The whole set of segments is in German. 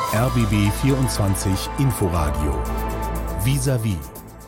RBB 24 Inforadio Vis-à-vis.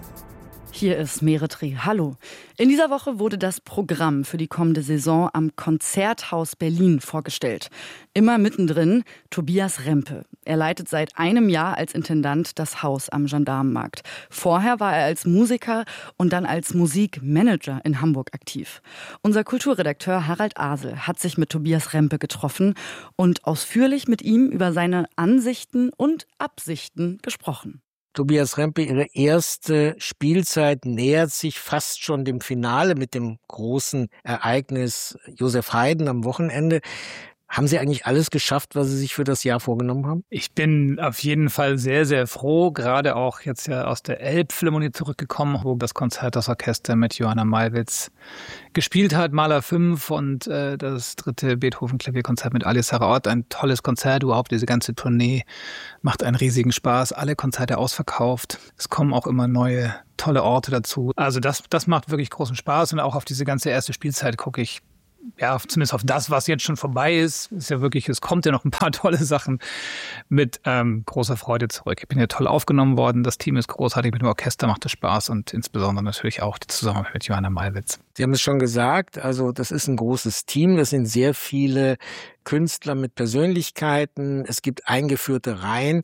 Hier ist Meretri. Hallo. In dieser Woche wurde das Programm für die kommende Saison am Konzerthaus Berlin vorgestellt. Immer mittendrin Tobias Rempe. Er leitet seit einem Jahr als Intendant das Haus am Gendarmenmarkt. Vorher war er als Musiker und dann als Musikmanager in Hamburg aktiv. Unser Kulturredakteur Harald Asel hat sich mit Tobias Rempe getroffen und ausführlich mit ihm über seine Ansichten und Absichten gesprochen. Tobias Rempe, Ihre erste Spielzeit nähert sich fast schon dem Finale mit dem großen Ereignis Josef Haydn am Wochenende. Haben Sie eigentlich alles geschafft, was Sie sich für das Jahr vorgenommen haben? Ich bin auf jeden Fall sehr, sehr froh, gerade auch jetzt ja aus der Elbphilharmonie zurückgekommen, wo das Konzerthausorchester mit Johanna Malwitz gespielt hat, Mahler 5 und das 3. Beethoven-Klavierkonzert mit Ali Saraot. Ein tolles Konzert, überhaupt diese ganze Tournee macht einen riesigen Spaß. Alle Konzerte ausverkauft. Es kommen auch immer neue, tolle Orte dazu. Also das macht wirklich großen Spaß und auch auf diese ganze erste Spielzeit gucke ich, ja, zumindest auf das, was jetzt schon vorbei ist, ist ja wirklich, es kommt ja noch ein paar tolle Sachen mit großer Freude zurück. Ich bin ja toll aufgenommen worden, das Team ist großartig, mit dem Orchester macht es Spaß und insbesondere natürlich auch die Zusammenarbeit mit Johanna Malwitz. Sie haben es schon gesagt, also das ist ein großes Team, das sind sehr viele Künstler mit Persönlichkeiten, es gibt eingeführte Reihen.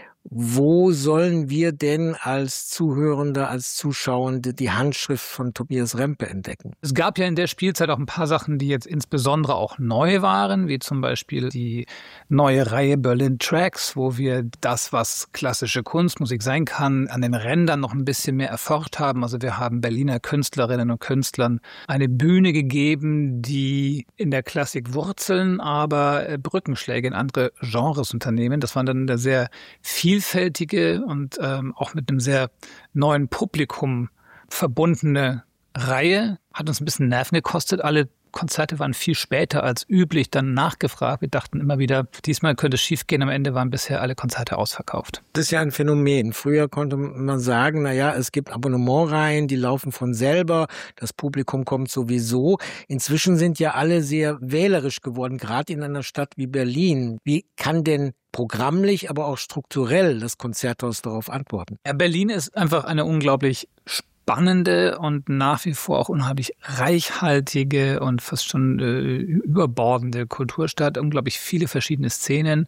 Wo sollen wir denn als Zuhörende, als Zuschauende die Handschrift von Tobias Rempe entdecken? Es gab ja in der Spielzeit auch ein paar Sachen, die jetzt insbesondere auch neu waren, wie zum Beispiel die neue Reihe Berlin Tracks, wo wir das, was klassische Kunstmusik sein kann, an den Rändern noch ein bisschen mehr erforscht haben. Also wir haben Berliner Künstlerinnen und Künstlern eine Bühne gegeben, die in der Klassik wurzeln, aber Brückenschläge in andere Genres unternehmen. Das waren dann sehr vielfältige und auch mit einem sehr neuen Publikum verbundene Reihe. Hat uns ein bisschen Nerven gekostet. Alle Konzerte waren viel später als üblich dann nachgefragt. Wir dachten immer wieder, diesmal könnte es schief gehen. Am Ende waren bisher alle Konzerte ausverkauft. Das ist ja ein Phänomen. Früher konnte man sagen, naja, es gibt Abonnementreihen, die laufen von selber. Das Publikum kommt sowieso. Inzwischen sind ja alle sehr wählerisch geworden, gerade in einer Stadt wie Berlin. Wie kann denn programmlich, aber auch strukturell das Konzerthaus darauf antworten? Ja, Berlin ist einfach eine unglaublich spannende und nach wie vor auch unheimlich reichhaltige und fast schon überbordende Kulturstadt. Unglaublich viele verschiedene Szenen.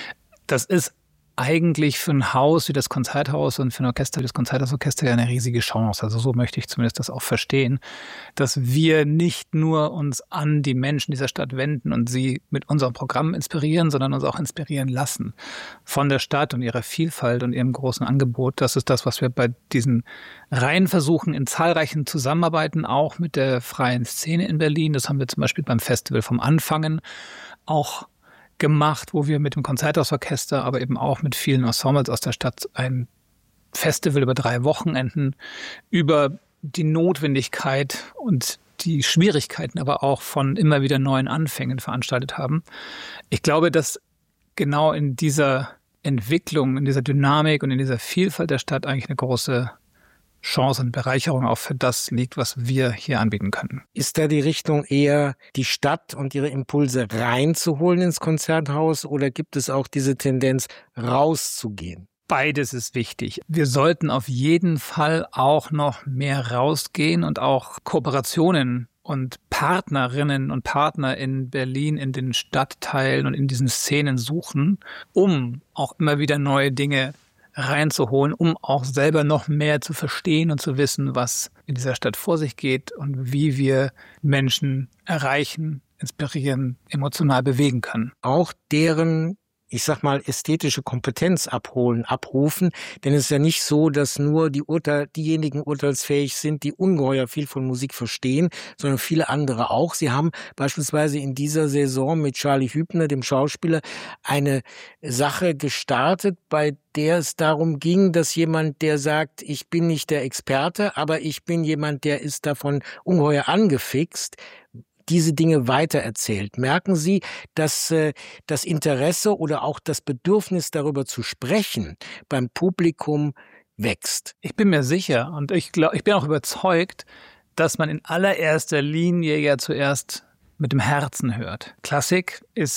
Das ist eigentlich für ein Haus wie das Konzerthaus und für ein Orchester wie das Konzerthausorchester ja eine riesige Chance. Also so möchte ich zumindest das auch verstehen, dass wir nicht nur uns an die Menschen dieser Stadt wenden und sie mit unserem Programm inspirieren, sondern uns auch inspirieren lassen von der Stadt und ihrer Vielfalt und ihrem großen Angebot. Das ist das, was wir bei diesen Reihen versuchen, in zahlreichen Zusammenarbeiten auch mit der freien Szene in Berlin. Das haben wir zum Beispiel beim Festival vom Anfangen auch gemacht, wo wir mit dem Konzerthausorchester, aber eben auch mit vielen Ensembles aus der Stadt ein Festival über 3 Wochenenden über die Notwendigkeit und die Schwierigkeiten aber auch von immer wieder neuen Anfängen veranstaltet haben. Ich glaube, dass genau in dieser Entwicklung, in dieser Dynamik und in dieser Vielfalt der Stadt eigentlich eine große Chance und Bereicherung auch für das liegt, was wir hier anbieten können. Ist da die Richtung eher, die Stadt und ihre Impulse reinzuholen ins Konzerthaus oder gibt es auch diese Tendenz, rauszugehen? Beides ist wichtig. Wir sollten auf jeden Fall auch noch mehr rausgehen und auch Kooperationen und Partnerinnen und Partner in Berlin, in den Stadtteilen und in diesen Szenen suchen, um auch immer wieder neue Dinge reinzuholen, um auch selber noch mehr zu verstehen und zu wissen, was in dieser Stadt vor sich geht und wie wir Menschen erreichen, inspirieren, emotional bewegen können. Auch deren, ich sag mal, ästhetische Kompetenz abrufen. Denn es ist ja nicht so, dass nur diejenigen urteilsfähig sind, die ungeheuer viel von Musik verstehen, sondern viele andere auch. Sie haben beispielsweise in dieser Saison mit Charlie Hübner, dem Schauspieler, eine Sache gestartet, bei der es darum ging, dass jemand, der sagt, ich bin nicht der Experte, aber ich bin jemand, der ist davon ungeheuer angefixt, diese Dinge weitererzählt. Merken Sie, dass das Interesse oder auch das Bedürfnis, darüber zu sprechen, beim Publikum wächst? Ich bin mir sicher und ich bin auch überzeugt, dass man in allererster Linie ja zuerst mit dem Herzen hört. Klassik ist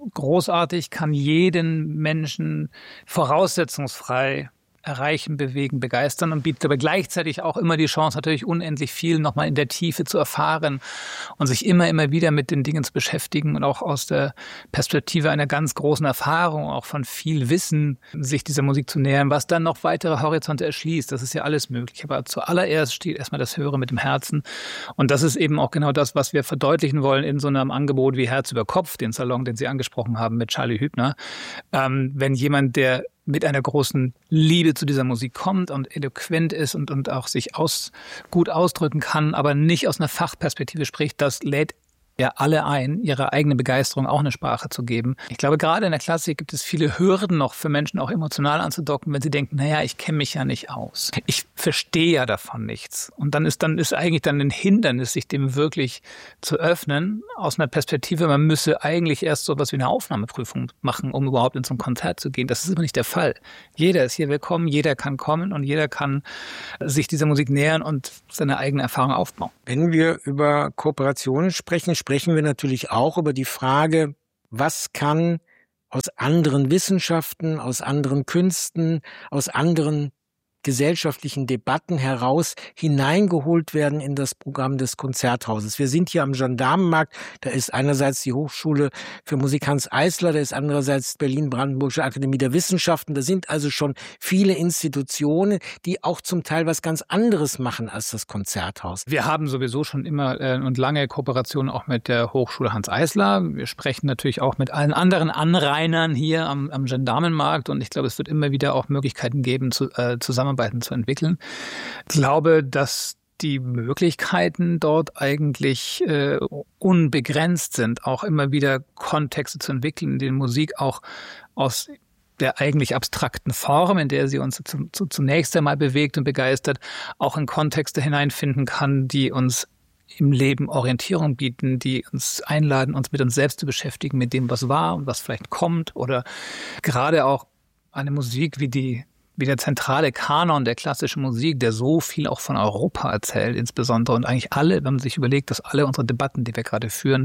großartig, kann jeden Menschen voraussetzungsfrei erreichen, bewegen, begeistern und bietet aber gleichzeitig auch immer die Chance, natürlich unendlich viel nochmal in der Tiefe zu erfahren und sich immer wieder mit den Dingen zu beschäftigen und auch aus der Perspektive einer ganz großen Erfahrung, auch von viel Wissen, sich dieser Musik zu nähern, was dann noch weitere Horizonte erschließt. Das ist ja alles möglich. Aber zuallererst steht erstmal das Hören mit dem Herzen. Und das ist eben auch genau das, was wir verdeutlichen wollen in so einem Angebot wie Herz über Kopf, den Salon, den Sie angesprochen haben mit Charlie Hübner. Wenn jemand, der mit einer großen Liebe zu dieser Musik kommt und eloquent ist und auch sich gut ausdrücken kann, aber nicht aus einer Fachperspektive spricht, das lädt ja alle ein, ihre eigene Begeisterung auch eine Sprache zu geben. Ich glaube, gerade in der Klassik gibt es viele Hürden noch für Menschen auch emotional anzudocken, wenn sie denken, naja, ich kenne mich ja nicht aus. Ich verstehe ja davon nichts. Und dann ist eigentlich ein Hindernis, sich dem wirklich zu öffnen, aus einer Perspektive, man müsse eigentlich erst so etwas wie eine Aufnahmeprüfung machen, um überhaupt in so ein Konzert zu gehen. Das ist aber nicht der Fall. Jeder ist hier willkommen, jeder kann kommen und jeder kann sich dieser Musik nähern und seine eigene Erfahrung aufbauen. Wenn wir über Kooperationen sprechen wir natürlich auch über die Frage, was kann aus anderen Wissenschaften, aus anderen Künsten, aus anderen gesellschaftlichen Debatten heraus hineingeholt werden in das Programm des Konzerthauses. Wir sind hier am Gendarmenmarkt, da ist einerseits die Hochschule für Musik Hanns Eisler, da ist andererseits Berlin-Brandenburgische Akademie der Wissenschaften. Da sind also schon viele Institutionen, die auch zum Teil was ganz anderes machen als das Konzerthaus. Wir haben sowieso schon immer und lange Kooperationen auch mit der Hochschule Hanns Eisler. Wir sprechen natürlich auch mit allen anderen Anrainern hier am Gendarmenmarkt und ich glaube, es wird immer wieder auch Möglichkeiten geben, Zusammenarbeiten zu entwickeln. Ich glaube, dass die Möglichkeiten dort eigentlich unbegrenzt sind, auch immer wieder Kontexte zu entwickeln, in denen Musik auch aus der eigentlich abstrakten Form, in der sie uns zunächst einmal bewegt und begeistert, auch in Kontexte hineinfinden kann, die uns im Leben Orientierung bieten, die uns einladen, uns mit uns selbst zu beschäftigen, mit dem, was war und was vielleicht kommt, oder gerade auch eine Musik wie der zentrale Kanon der klassischen Musik, der so viel auch von Europa erzählt, insbesondere, und eigentlich alle, wenn man sich überlegt, dass alle unsere Debatten, die wir gerade führen,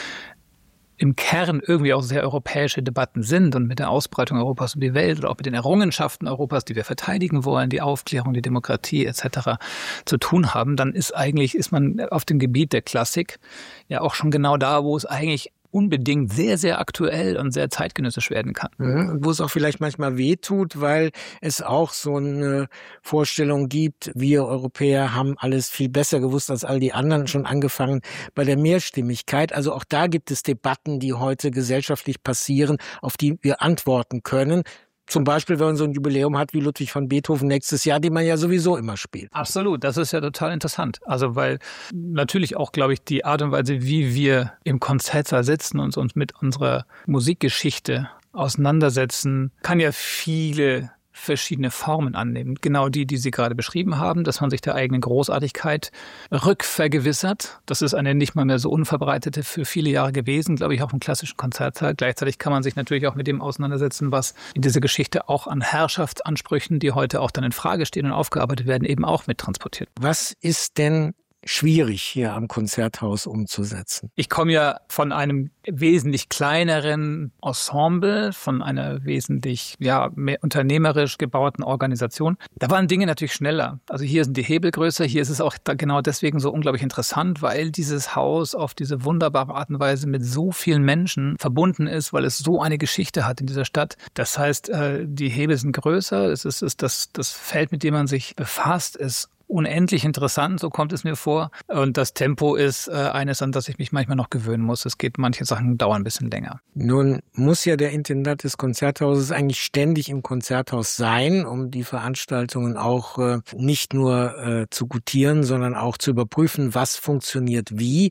im Kern irgendwie auch sehr europäische Debatten sind und mit der Ausbreitung Europas um die Welt oder auch mit den Errungenschaften Europas, die wir verteidigen wollen, die Aufklärung, die Demokratie etc. zu tun haben, dann ist man auf dem Gebiet der Klassik ja auch schon genau da, wo es eigentlich unbedingt sehr, sehr aktuell und sehr zeitgenössisch werden kann. Wo es auch vielleicht manchmal wehtut, weil es auch so eine Vorstellung gibt, wir Europäer haben alles viel besser gewusst als all die anderen, schon angefangen bei der Mehrstimmigkeit. Also auch da gibt es Debatten, die heute gesellschaftlich passieren, auf die wir antworten können. Zum Beispiel, wenn man so ein Jubiläum hat wie Ludwig van Beethoven nächstes Jahr, den man ja sowieso immer spielt. Absolut, das ist ja total interessant. Also weil natürlich auch, glaube ich, die Art und Weise, wie wir im Konzertsaal sitzen und uns mit unserer Musikgeschichte auseinandersetzen, kann ja viele verschiedene Formen annehmen. Genau die Sie gerade beschrieben haben, dass man sich der eigenen Großartigkeit rückvergewissert. Das ist eine nicht mal mehr so unverbreitete für viele Jahre gewesen, glaube ich, auch im klassischen Konzertsaal. Gleichzeitig kann man sich natürlich auch mit dem auseinandersetzen, was in dieser Geschichte auch an Herrschaftsansprüchen, die heute auch dann in Frage stehen und aufgearbeitet werden, eben auch mittransportiert. Was ist denn schwierig hier am Konzerthaus umzusetzen? Ich komme ja von einem wesentlich kleineren Ensemble, von einer wesentlich mehr unternehmerisch gebauten Organisation. Da waren Dinge natürlich schneller. Also hier sind die Hebel größer, hier ist es auch genau deswegen so unglaublich interessant, weil dieses Haus auf diese wunderbare Art und Weise mit so vielen Menschen verbunden ist, weil es so eine Geschichte hat in dieser Stadt. Das heißt, die Hebel sind größer, es ist das Feld, mit dem man sich befasst, ist unendlich interessant, so kommt es mir vor. Und das Tempo ist eines, an das ich mich manchmal noch gewöhnen muss. Manche Sachen dauern ein bisschen länger. Nun muss ja der Intendant des Konzerthauses eigentlich ständig im Konzerthaus sein, um die Veranstaltungen auch nicht nur zu gutieren, sondern auch zu überprüfen, was funktioniert wie.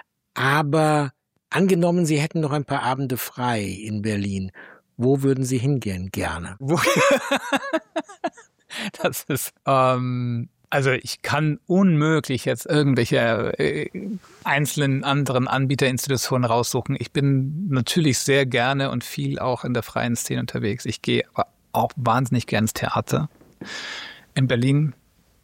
Aber angenommen, Sie hätten noch ein paar Abende frei in Berlin. Wo würden Sie hingehen gerne? Das ist also ich kann unmöglich jetzt irgendwelche einzelnen anderen Anbieterinstitutionen raussuchen. Ich bin natürlich sehr gerne und viel auch in der freien Szene unterwegs. Ich gehe aber auch wahnsinnig gerne ins Theater. In Berlin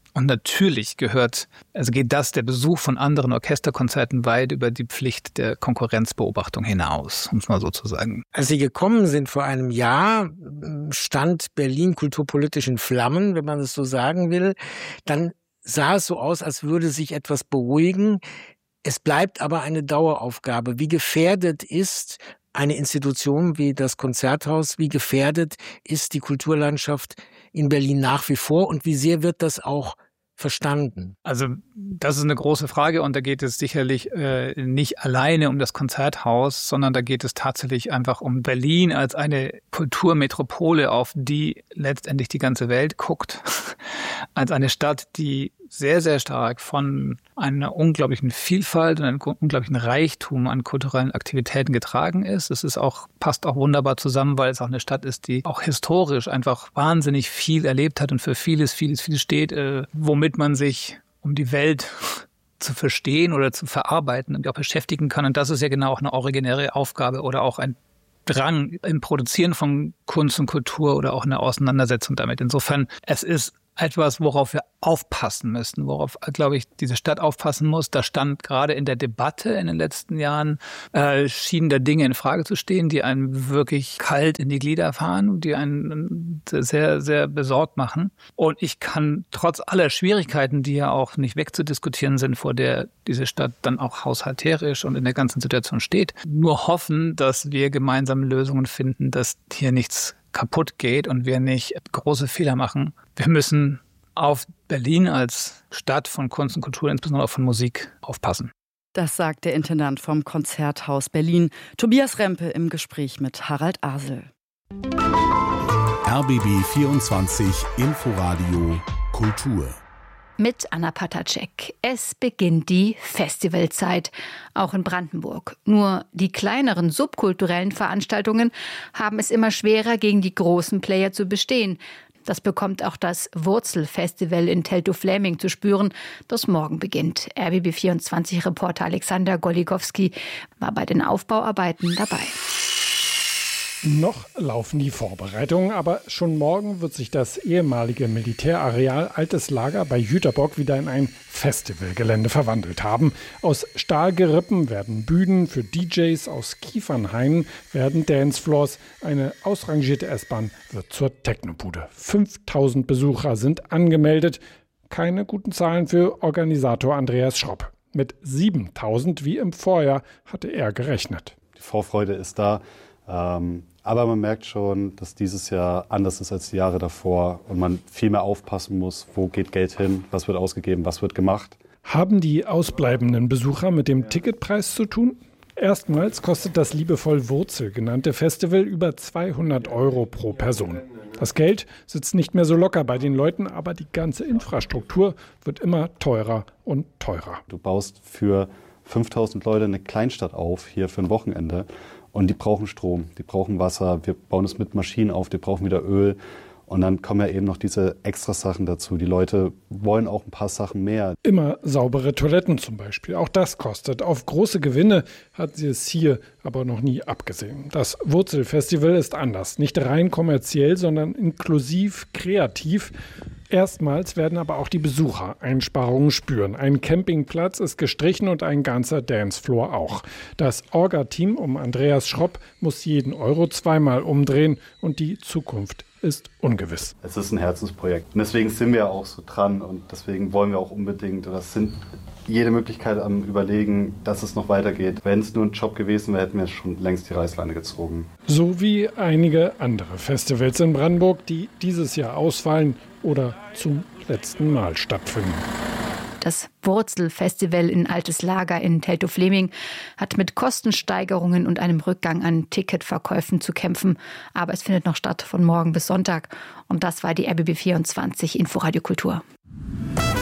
Und natürlich geht der Besuch von anderen Orchesterkonzerten weit über die Pflicht der Konkurrenzbeobachtung hinaus, um es mal so zu sagen. Als Sie gekommen sind vor einem Jahr, stand Berlin kulturpolitisch in Flammen, wenn man es so sagen will. Dann sah es so aus, als würde sich etwas beruhigen. Es bleibt aber eine Daueraufgabe. Wie gefährdet ist eine Institution wie das Konzerthaus, wie gefährdet ist die Kulturlandschaft in Berlin nach wie vor und wie sehr wird das auch verstanden? Also das ist eine große Frage und da geht es sicherlich nicht alleine um das Konzerthaus, sondern da geht es tatsächlich einfach um Berlin als eine Kulturmetropole, auf die letztendlich die ganze Welt guckt, als eine Stadt, die sehr, sehr stark von einer unglaublichen Vielfalt und einem unglaublichen Reichtum an kulturellen Aktivitäten getragen ist. Passt auch wunderbar zusammen, weil es auch eine Stadt ist, die auch historisch einfach wahnsinnig viel erlebt hat und für vieles steht, womit man sich, um die Welt zu verstehen oder zu verarbeiten und auch beschäftigen kann. Und das ist ja genau auch eine originäre Aufgabe oder auch ein Drang im Produzieren von Kunst und Kultur oder auch eine Auseinandersetzung damit. Insofern, es ist etwas, worauf wir aufpassen müssen, worauf, glaube ich, diese Stadt aufpassen muss. Da stand gerade in der Debatte in den letzten Jahren, schienen da Dinge in Frage zu stehen, die einen wirklich kalt in die Glieder fahren und die einen sehr, sehr besorgt machen. Und ich kann trotz aller Schwierigkeiten, die ja auch nicht wegzudiskutieren sind, vor der diese Stadt dann auch haushalterisch und in der ganzen Situation steht, nur hoffen, dass wir gemeinsam Lösungen finden, dass hier nichts kaputt geht und wir nicht große Fehler machen. Wir müssen auf Berlin als Stadt von Kunst und Kultur, insbesondere auch von Musik, aufpassen. Das sagt der Intendant vom Konzerthaus Berlin, Tobias Rempe, im Gespräch mit Harald Asel. RBB 24 Inforadio Kultur. Mit Anna Patacek. Es beginnt die Festivalzeit, auch in Brandenburg. Nur die kleineren subkulturellen Veranstaltungen haben es immer schwerer, gegen die großen Player zu bestehen. Das bekommt auch das Wurzel-Festival in Teltow-Fläming zu spüren, das morgen beginnt. RBB24-Reporter Alexander Golikowski war bei den Aufbauarbeiten dabei. Noch laufen die Vorbereitungen, aber schon morgen wird sich das ehemalige Militärareal Altes Lager bei Jüterbock wieder in ein Festivalgelände verwandelt haben. Aus Stahlgerippen werden Bühnen für DJs, aus Kiefernhainen werden Dancefloors, eine ausrangierte S-Bahn wird zur Technobude. 5000 Besucher sind angemeldet. Keine guten Zahlen für Organisator Andreas Schropp. Mit 7000 wie im Vorjahr hatte er gerechnet. Die Vorfreude ist da. Aber man merkt schon, dass dieses Jahr anders ist als die Jahre davor und man viel mehr aufpassen muss, wo geht Geld hin, was wird ausgegeben, was wird gemacht. Haben die ausbleibenden Besucher mit dem Ticketpreis zu tun? Erstmals kostet das liebevoll Wurzel genannte Festival über 200 € pro Person. Das Geld sitzt nicht mehr so locker bei den Leuten, aber die ganze Infrastruktur wird immer teurer und teurer. Du baust für 5000 Leute eine Kleinstadt auf, hier für ein Wochenende. Und die brauchen Strom, die brauchen Wasser, wir bauen es mit Maschinen auf, die brauchen wieder Öl. Und dann kommen ja eben noch diese extra Sachen dazu. Die Leute wollen auch ein paar Sachen mehr. Immer saubere Toiletten zum Beispiel, auch das kostet. Auf große Gewinne hat sie es hier aber noch nie abgesehen. Das Wurzelfestival ist anders, nicht rein kommerziell, sondern inklusiv, kreativ. Erstmals werden aber auch die Besucher Einsparungen spüren. Ein Campingplatz ist gestrichen und ein ganzer Dancefloor auch. Das Orga-Team um Andreas Schropp muss jeden Euro zweimal umdrehen und die Zukunft ist ungewiss. Es ist ein Herzensprojekt und deswegen sind wir auch so dran und deswegen wollen wir auch unbedingt, das sind jede Möglichkeit am Überlegen, dass es noch weitergeht. Wenn es nur ein Job gewesen wäre, hätten wir schon längst die Reißleine gezogen. So wie einige andere Festivals in Brandenburg, die dieses Jahr ausfallen oder zum letzten Mal stattfinden. Das Wurzel-Festival in Altes Lager in Teltow-Fläming hat mit Kostensteigerungen und einem Rückgang an Ticketverkäufen zu kämpfen. Aber es findet noch statt von morgen bis Sonntag. Und das war die RBB 24 Inforadio Kultur.